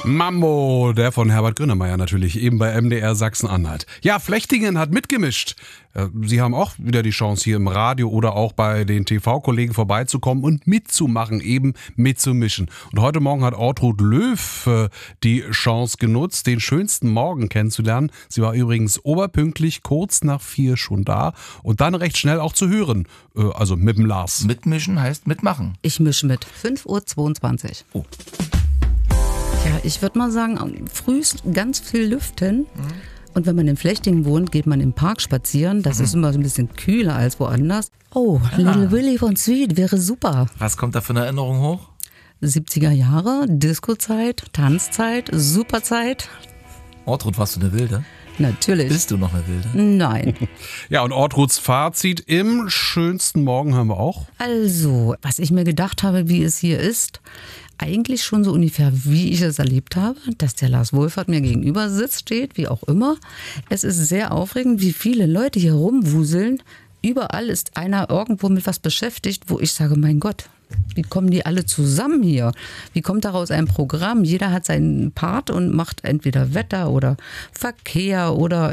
Mambo, der von Herbert Grönemeyer natürlich, eben bei MDR Sachsen-Anhalt. Ja, Flechtingen hat mitgemischt. Sie haben auch wieder die Chance, hier im Radio oder auch bei den TV-Kollegen vorbeizukommen und mitzumachen, eben mitzumischen. Und heute Morgen hat Ortrud Löw die Chance genutzt, den schönsten Morgen kennenzulernen. Sie war übrigens oberpünktlich, kurz nach 4 schon da und dann recht schnell auch zu hören, also mit dem Lars. Mitmischen heißt mitmachen. Ich mische mit. 5:22 Uhr. Oh. Ja, ich würde mal sagen, frühst ganz viel lüften. Und wenn man in Flechtingen wohnt, geht man im Park spazieren. Das ist immer so ein bisschen kühler als woanders. Oh, Little Willy von Sweet wäre super. Was kommt da für eine Erinnerung hoch? 70er Jahre, Disco-Zeit, Tanzzeit, Superzeit. Ortrud, warst du eine Wilde? Natürlich. Bist du noch eine Wilde? Nein. Ja, und Ortruds Fazit im schönsten Morgen haben wir auch. Also, was ich mir gedacht habe, wie es hier ist, eigentlich schon so ungefähr, wie ich es erlebt habe, dass der Lars Wohlfahrt mir gegenüber sitzt, steht, wie auch immer. Es ist sehr aufregend, wie viele Leute hier rumwuseln. Überall ist einer irgendwo mit was beschäftigt, wo ich sage, mein Gott, wie kommen die alle zusammen hier? Wie kommt daraus ein Programm? Jeder hat seinen Part und macht entweder Wetter oder Verkehr oder